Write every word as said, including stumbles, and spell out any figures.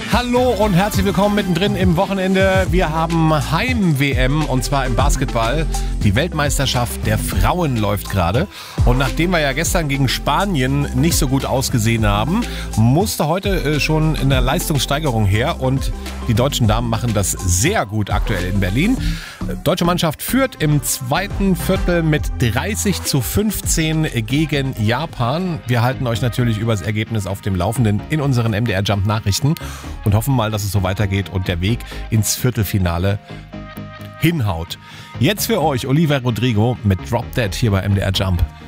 Hallo und herzlich willkommen mittendrin im Wochenende. Wir haben Heim-W M und zwar im Basketball. Die Weltmeisterschaft der Frauen läuft gerade. Und nachdem wir ja gestern gegen Spanien nicht so gut ausgesehen haben, musste heute schon in der Leistungssteigerung her. Und die deutschen Damen machen das sehr gut aktuell in Berlin. Deutsche Mannschaft führt im zweiten Viertel mit dreißig zu fünfzehn gegen Japan. Wir halten euch natürlich über das Ergebnis auf dem Laufenden in unseren M D R Jump Nachrichten und hoffen mal, dass es so weitergeht und der Weg ins Viertelfinale hinhaut. Jetzt für euch Olivia Rodrigo mit Drop Dead hier bei M D R Jump.